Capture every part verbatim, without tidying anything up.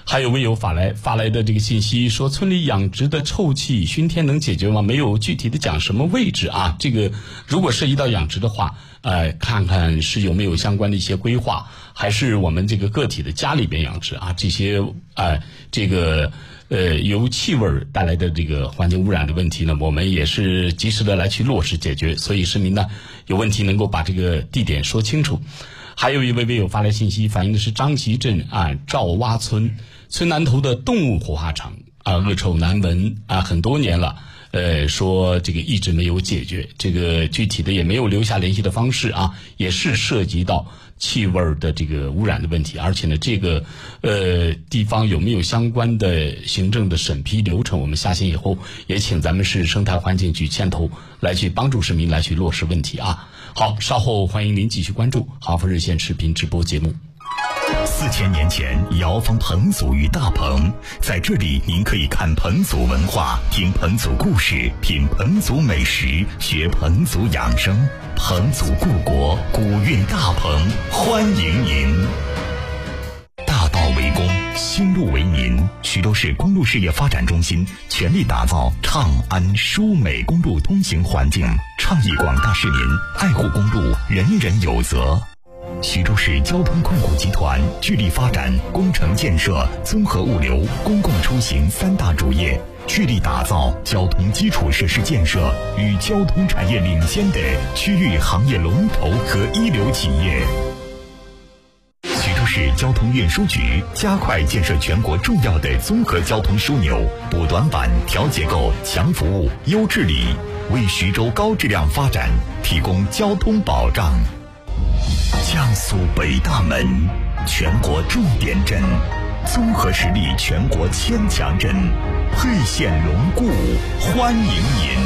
还有没有发来发来的这个信息说，村里养殖的臭气熏天能解决吗？没有具体的讲什么位置啊。这个如果涉及到养殖的话，呃，看看是有没有相关的一些规划，还是我们这个个体的家里边养殖啊，这些呃这个呃由气味带来的这个环境污染的问题呢，我们也是及时的来去落实解决。所以市民呢有问题能够把这个地点说清楚。还有一位微友发来信息，反映的是张集镇啊赵洼村村南头的动物活化场啊，恶臭难闻啊，很多年了。呃，说这个一直没有解决，这个具体的也没有留下联系的方式啊，也是涉及到气味的这个污染的问题，而且呢，这个呃地方有没有相关的行政的审批流程，我们下线以后也请咱们市生态环境局牵头来去帮助市民来去落实问题啊。好，稍后欢迎您继续关注哈佛热线视频直播节目。 四千年前，瑶峰彭祖与大棚，在这里您可以看彭祖文化，听彭祖故事，品彭祖美食，学彭祖养生。彭祖故国，古韵大棚，欢迎您。大道为公，新路为民。徐州市公路事业发展中心全力打造畅安舒美公路通行环境，倡议广大市民爱护公路，人人有责。徐州市交通控股集团致力发展工程建设、综合物流、公共出行三大主业，致力打造交通基础设施建设与交通产业领先的区域行业龙头和一流企业。徐州市交通运输局加快建设全国重要的综合交通枢纽，补短板、调结构、强服务、优治理，为徐州高质量发展提供交通保障。江苏北大门，全国重点镇，综合实力全国千强镇，沛县龙固欢迎您。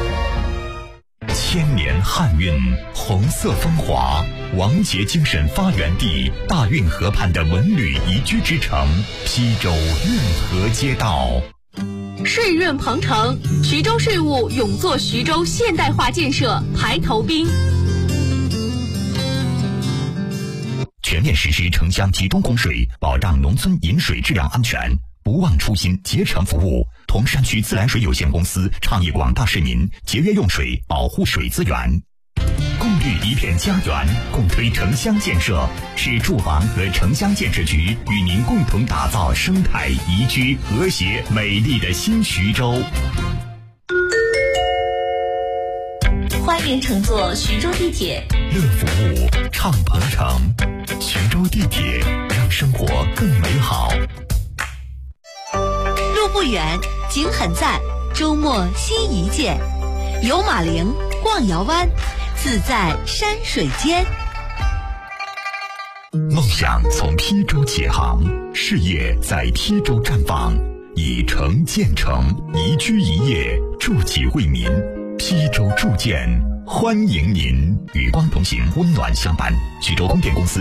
千年汉韵，红色风华，王杰精神发源地，大运河畔的文旅宜居之城，邳州运河街道。 税润鹏程，徐州税务勇做徐州现代化建设排头兵。 全面实施城乡集中供水，保障农村饮水质量安全，不忘初心，竭诚服务。铜山区自来水有限公司倡议广大市民节约用水，保护水资源。共绿一片家园，共推城乡建设，是住房和城乡建设局与您共同打造生态宜居、和谐、美丽的新徐州。 欢迎乘坐徐州地铁， 乐服务，畅鹏程。徐州地铁，让生活更美好。 路不远，景很赞，周末新一见。游马陵，逛瑶湾，自在山水间。 梦想从邳州起航，事业在邳州绽放，以城建城，宜居宜业，筑己为民。邳州铸建欢迎您，与光同行，温暖相伴。徐州供电公司